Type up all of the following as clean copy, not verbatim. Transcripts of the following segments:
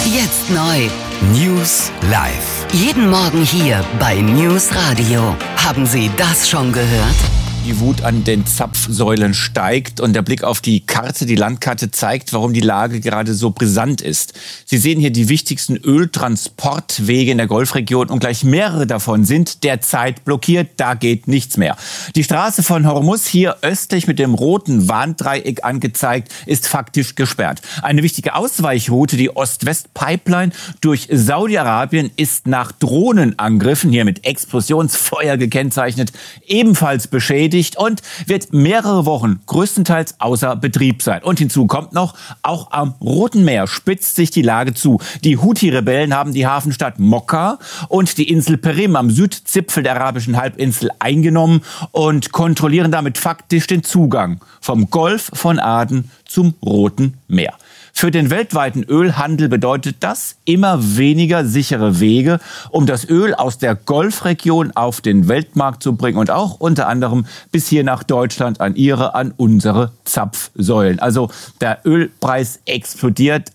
Jetzt neu. News live. Jeden Morgen hier bei News Radio. Haben Sie das schon gehört? Die Wut an den Zapfsäulen steigt und der Blick auf die Karte, die Landkarte, zeigt, warum die Lage gerade so brisant ist. Sie sehen hier die wichtigsten Öltransportwege in der Golfregion und gleich mehrere davon sind derzeit blockiert. Da geht nichts mehr. Die Straße von Hormuz, hier östlich mit dem roten Warndreieck angezeigt, ist faktisch gesperrt. Eine wichtige Ausweichroute, die Ost-West-Pipeline durch Saudi-Arabien, ist nach Drohnenangriffen, hier mit Explosionsfeuer gekennzeichnet, ebenfalls beschädigt und wird mehrere Wochen größtenteils außer Betrieb sein. Und hinzu kommt noch, auch am Roten Meer spitzt sich die Lage zu. Die Houthi-Rebellen haben die Hafenstadt Mokka und die Insel Perim am Südzipfel der arabischen Halbinsel eingenommen und kontrollieren damit faktisch den Zugang vom Golf von Aden zum Roten Meer. Für den weltweiten Ölhandel bedeutet das immer weniger sichere Wege, um das Öl aus der Golfregion auf den Weltmarkt zu bringen und auch unter anderem bis hier nach Deutschland an unsere Zapfsäulen. Also der Ölpreis explodiert.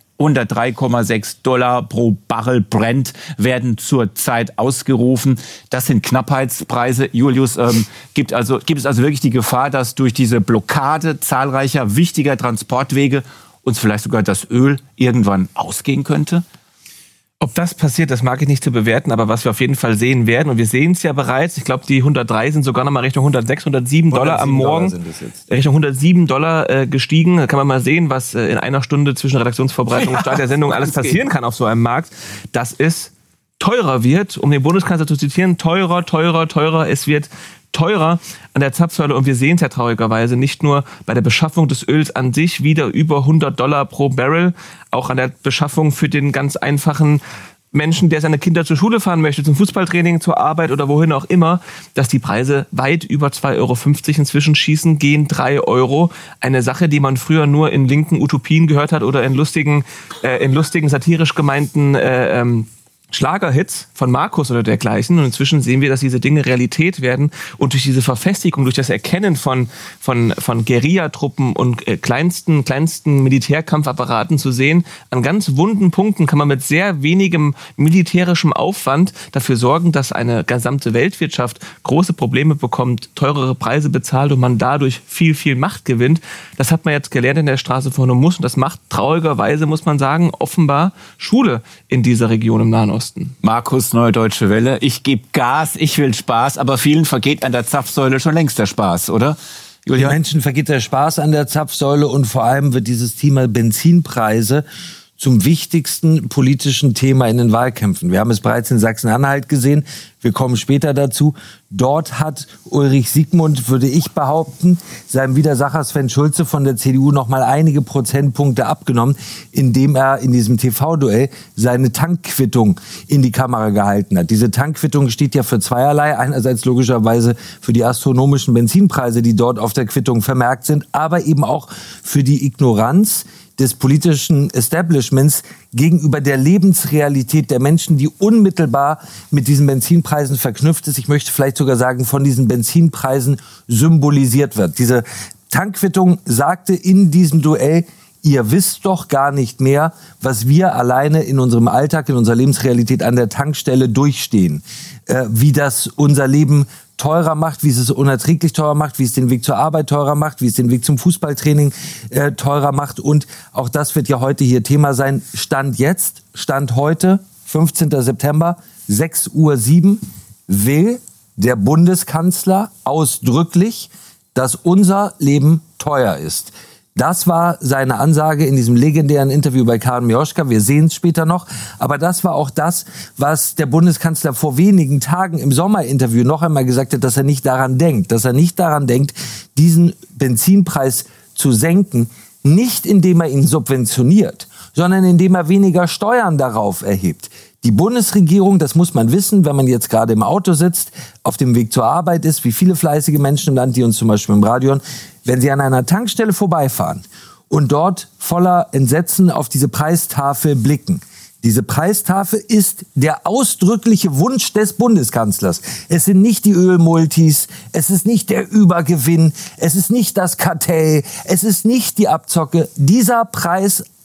$103,6 pro Barrel Brent werden zurzeit ausgerufen. Das sind Knappheitspreise. Julius, gibt es also wirklich die Gefahr, dass durch diese Blockade zahlreicher wichtiger Transportwege uns vielleicht sogar das Öl irgendwann ausgehen könnte? Ob das passiert, das mag ich nicht zu bewerten, aber was wir auf jeden Fall sehen werden, und wir sehen es ja bereits, ich glaube, die 103 sind sogar nochmal Richtung $107 am Morgen, Richtung $107 gestiegen. Da kann man mal sehen, was in einer Stunde zwischen Redaktionsvorbereitung und Start der Sendung alles passieren kann auf so einem Markt, dass es teurer wird, um den Bundeskanzler zu zitieren, teurer, es wird teurer an der Zapfsäule, und wir sehen es ja traurigerweise nicht nur bei der Beschaffung des Öls an sich wieder über $100 pro Barrel, auch an der Beschaffung für den ganz einfachen Menschen, der seine Kinder zur Schule fahren möchte, zum Fußballtraining, zur Arbeit oder wohin auch immer, dass die Preise weit über 2,50 € inzwischen schießen, gehen 3 €. Eine Sache, die man früher nur in linken Utopien gehört hat oder in lustigen satirisch gemeinten Schlagerhits von Markus oder dergleichen. Und inzwischen sehen wir, dass diese Dinge Realität werden. Und durch diese Verfestigung, durch das Erkennen von Guerillatruppen und kleinsten Militärkampfapparaten zu sehen, an ganz wunden Punkten kann man mit sehr wenigem militärischem Aufwand dafür sorgen, dass eine gesamte Weltwirtschaft große Probleme bekommt, teurere Preise bezahlt und man dadurch viel, viel Macht gewinnt. Das hat man jetzt gelernt in der Straße von Hormuz, und das macht traurigerweise, muss man sagen, offenbar Schule in dieser Region im Nahen Osten. Markus, Neue Deutsche Welle. Ich gebe Gas, ich will Spaß, aber vielen vergeht an der Zapfsäule schon längst der Spaß, oder? Julia? Den Menschen vergeht der Spaß an der Zapfsäule, und vor allem wird dieses Thema Benzinpreise zum wichtigsten politischen Thema in den Wahlkämpfen. Wir haben es bereits in Sachsen-Anhalt gesehen. Wir kommen später dazu. Dort hat Ulrich Siegmund, würde ich behaupten, seinem Widersacher Sven Schulze von der CDU noch mal einige Prozentpunkte abgenommen, indem er in diesem TV-Duell seine Tankquittung in die Kamera gehalten hat. Diese Tankquittung steht ja für zweierlei. Einerseits logischerweise für die astronomischen Benzinpreise, die dort auf der Quittung vermerkt sind, aber eben auch für die Ignoranz des politischen Establishments gegenüber der Lebensrealität der Menschen, die unmittelbar mit diesen Benzinpreisen verknüpft ist. Ich möchte vielleicht sogar sagen, von diesen Benzinpreisen symbolisiert wird. Diese Tankquittung sagte in diesem Duell: Ihr wisst doch gar nicht mehr, was wir alleine in unserem Alltag, in unserer Lebensrealität an der Tankstelle durchstehen. Wie das unser Leben teurer macht, wie es unerträglich teurer macht, wie es den Weg zur Arbeit teurer macht, wie es den Weg zum Fußballtraining teurer macht. Und auch das wird ja heute hier Thema sein. Stand heute, 15. September, 6:07 Uhr, will der Bundeskanzler ausdrücklich, dass unser Leben teuer ist. Das war seine Ansage in diesem legendären Interview bei Karen Mioschka. Wir sehen es später noch. Aber das war auch das, was der Bundeskanzler vor wenigen Tagen im Sommerinterview noch einmal gesagt hat, dass er nicht daran denkt. Dass er nicht daran denkt, diesen Benzinpreis zu senken. Nicht indem er ihn subventioniert, sondern indem er weniger Steuern darauf erhebt. Die Bundesregierung, das muss man wissen, wenn man jetzt gerade im Auto sitzt, auf dem Weg zur Arbeit ist, wie viele fleißige Menschen im Land, die uns zum Beispiel im Radio hören, wenn sie an einer Tankstelle vorbeifahren und dort voller Entsetzen auf diese Preistafel blicken. Diese Preistafel ist der ausdrückliche Wunsch des Bundeskanzlers. Es sind nicht die Ölmultis, es ist nicht der Übergewinn, es ist nicht das Kartell, es ist nicht die Abzocke. Dieser Preis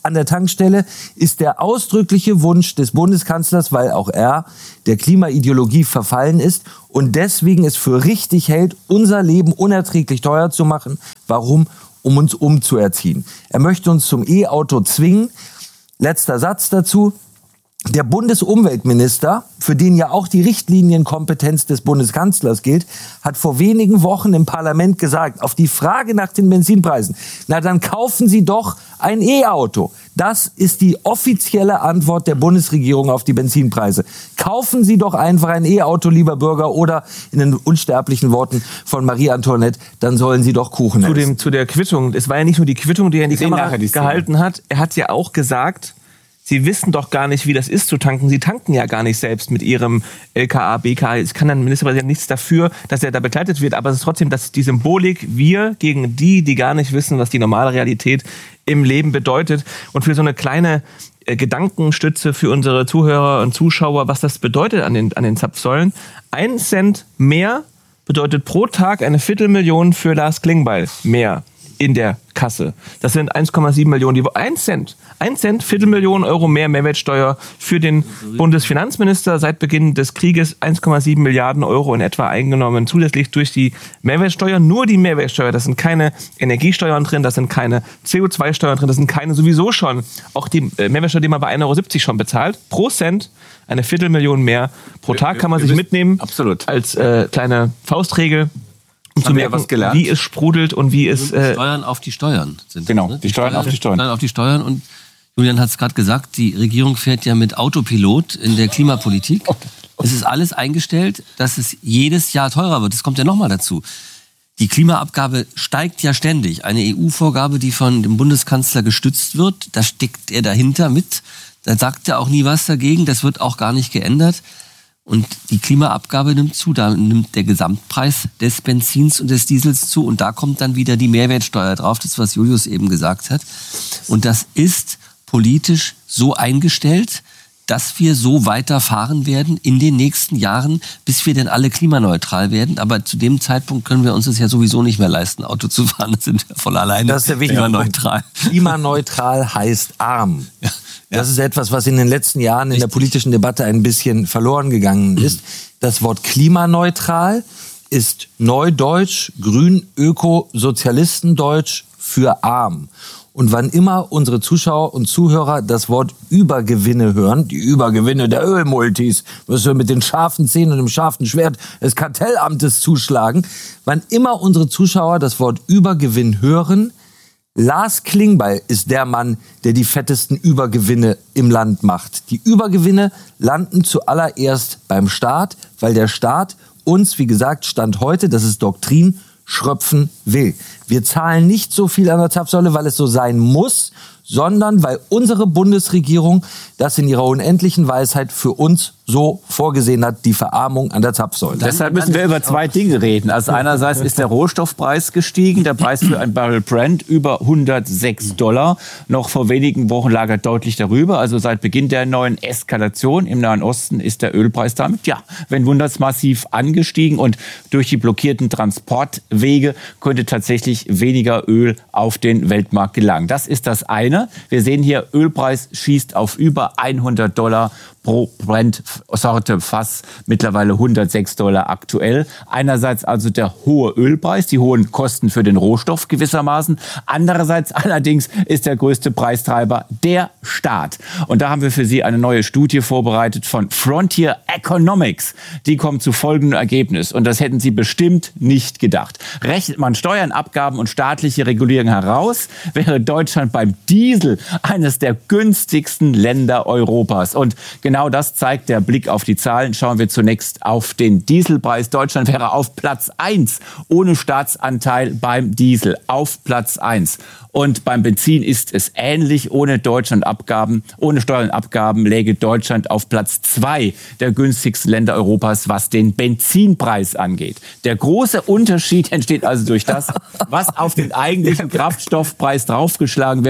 an der Tankstelle ist der ausdrückliche Wunsch des Bundeskanzlers, weil auch er der Klimaideologie verfallen ist und deswegen es für richtig hält, unser Leben unerträglich teuer zu machen. Warum? Um uns umzuerziehen. Er möchte uns zum E-Auto zwingen. Letzter Satz dazu. Der Bundesumweltminister, für den ja auch die Richtlinienkompetenz des Bundeskanzlers gilt, hat vor wenigen Wochen im Parlament gesagt, auf die Frage nach den Benzinpreisen, na dann kaufen Sie doch ein E-Auto. Das ist die offizielle Antwort der Bundesregierung auf die Benzinpreise. Kaufen Sie doch einfach ein E-Auto, lieber Bürger, oder in den unsterblichen Worten von Marie Antoinette, dann sollen Sie doch Kuchen essen. Zu der Quittung. Es war ja nicht nur die Quittung, die er in die Kamera gehalten hat. Er hat ja auch gesagt, Sie wissen doch gar nicht, wie das ist zu tanken. Sie tanken ja gar nicht selbst mit Ihrem LKA, BKA. Es kann dann Ministerpräsident nichts dafür, dass er da begleitet wird. Aber es ist trotzdem die Symbolik, wir gegen die gar nicht wissen, was die normale Realität im Leben bedeutet. Und für so eine kleine Gedankenstütze für unsere Zuhörer und Zuschauer, was das bedeutet an den Zapfsäulen. 1 Cent mehr bedeutet pro Tag eine Viertelmillion für Lars Klingbeil mehr in der Kasse. Das sind 1,7 Millionen. 1 Cent, Viertelmillion Euro mehr Mehrwertsteuer für den Bundesfinanzminister. Seit Beginn des Krieges 1,7 Milliarden Euro in etwa eingenommen. Zusätzlich durch die Mehrwertsteuer. Nur die Mehrwertsteuer. Das sind keine Energiesteuern drin, das sind keine CO2-Steuern drin, das sind keine sowieso schon. Auch die Mehrwertsteuer, die man bei 1,70 Euro schon bezahlt. Pro Cent eine Viertelmillion mehr pro Tag kann man sich mitnehmen. Absolut. Als kleine Faustregel. Um zu merken, wie es sprudelt und wie es... Steuern auf die Steuern sind. Genau, ne? Die Steuern auf die Steuern. Steuern auf die Steuern. Und Julian hat es gerade gesagt, die Regierung fährt ja mit Autopilot in der Klimapolitik. Es ist alles eingestellt, dass es jedes Jahr teurer wird. Das kommt ja nochmal dazu. Die Klimaabgabe steigt ja ständig. Eine EU-Vorgabe, die von dem Bundeskanzler gestützt wird, da steckt er dahinter mit. Da sagt er auch nie was dagegen. Das wird auch gar nicht geändert. Und die Klimaabgabe nimmt zu, da nimmt der Gesamtpreis des Benzins und des Diesels zu und da kommt dann wieder die Mehrwertsteuer drauf, das was Julius eben gesagt hat. Und das ist politisch so eingestellt, dass wir so weiterfahren werden in den nächsten Jahren, bis wir denn alle klimaneutral werden. Aber zu dem Zeitpunkt können wir uns das ja sowieso nicht mehr leisten, Auto zu fahren. Das sind wir voll alleine. Das ist der wichtige klimaneutral. Klimaneutral heißt arm. Ja. Das ist etwas, was in den letzten Jahren in der politischen Debatte ein bisschen verloren gegangen ist. Das Wort klimaneutral ist Neudeutsch, Grün, Öko, Sozialistendeutsch für arm. Und wann immer unsere Zuschauer und Zuhörer das Wort Übergewinne hören, die Übergewinne der Ölmultis, müssen wir mit den scharfen Zähnen und dem scharfen Schwert des Kartellamtes zuschlagen, wann immer unsere Zuschauer das Wort Übergewinn hören, Lars Klingbeil ist der Mann, der die fettesten Übergewinne im Land macht. Die Übergewinne landen zuallererst beim Staat, weil der Staat uns, wie gesagt, Stand heute, das ist Doktrin, schröpfen will. Wir zahlen nicht so viel an der Zapfsäule, weil es so sein muss, sondern weil unsere Bundesregierung das in ihrer unendlichen Weisheit für uns so vorgesehen hat, die Verarmung an der Zapfsäule. Deshalb müssen wir über 2 Dinge reden. Also einerseits ist der Rohstoffpreis gestiegen, der Preis für ein Barrel Brent über $106. Noch vor wenigen Wochen lag er deutlich darüber. Also seit Beginn der neuen Eskalation im Nahen Osten ist der Ölpreis damit, ja, wenn wundert's, massiv angestiegen. Und durch die blockierten Transportwege könnte tatsächlich weniger Öl auf den Weltmarkt gelangen. Das ist das eine. Wir sehen hier, Ölpreis schießt auf über $100 pro Brent-Sorte Fass, mittlerweile $106 aktuell. Einerseits also der hohe Ölpreis, die hohen Kosten für den Rohstoff gewissermaßen. Andererseits allerdings ist der größte Preistreiber der Staat. Und da haben wir für Sie eine neue Studie vorbereitet von Frontier Economics. Die kommt zu folgendem Ergebnis. Und das hätten Sie bestimmt nicht gedacht. Rechnet man Steuern, Abgaben und staatliche Regulierung heraus, wäre Deutschland beim Diesel eines der günstigsten Länder Europas. Und genau das zeigt der Blick auf die Zahlen. Schauen wir zunächst auf den Dieselpreis. Deutschland wäre auf Platz 1 ohne Staatsanteil beim Diesel. Auf Platz 1. Und beim Benzin ist es ähnlich. Ohne Steuern und Abgaben läge Deutschland auf Platz 2 der günstigsten Länder Europas, was den Benzinpreis angeht. Der große Unterschied entsteht also durch das, was auf den eigentlichen Kraftstoffpreis draufgeschlagen wird. Und diese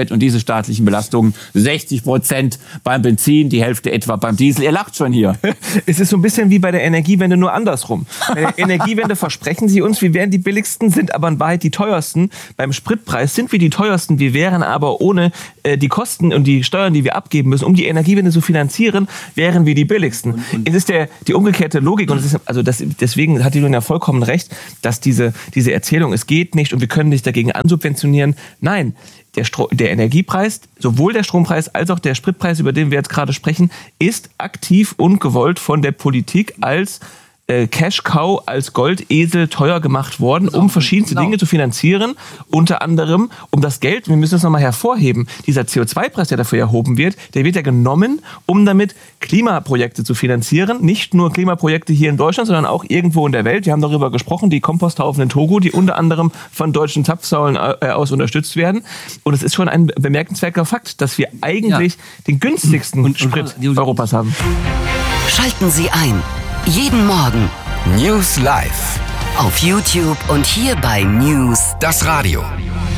staatlichen Belastungen. 60% beim Benzin, die Hälfte etwa beim Diesel. Ihr lacht schon hier. Es ist so ein bisschen wie bei der Energiewende, nur andersrum. Bei der Energiewende versprechen sie uns, wir wären die billigsten, sind aber in Wahrheit die teuersten. Beim Spritpreis sind wir die teuersten, wir wären aber ohne die Kosten und die Steuern, die wir abgeben müssen, um die Energiewende zu finanzieren, wären wir die billigsten. Es ist die umgekehrte Logik und deswegen hat die Julian ja vollkommen recht, dass diese Erzählung, es geht nicht und wir können nicht dagegen ansubventionieren. Nein, der Energiepreis, sowohl der Strompreis als auch der Spritpreis, über den wir jetzt gerade sprechen, ist aktiv und gewollt von der Politik als Cash-Cow, als Goldesel teuer gemacht worden, um verschiedenste Dinge zu finanzieren. Unter anderem um das Geld, wir müssen das nochmal hervorheben, dieser CO2-Preis, der dafür erhoben wird, der wird ja genommen, um damit Klimaprojekte zu finanzieren. Nicht nur Klimaprojekte hier in Deutschland, sondern auch irgendwo in der Welt. Wir haben darüber gesprochen, die Komposthaufen in Togo, die unter anderem von deutschen Zapfsäulen aus unterstützt werden. Und es ist schon ein bemerkenswerter Fakt, dass wir eigentlich den günstigsten Sprit Europas haben. Schalten Sie ein. Jeden Morgen News Live auf YouTube und hier bei News das Radio.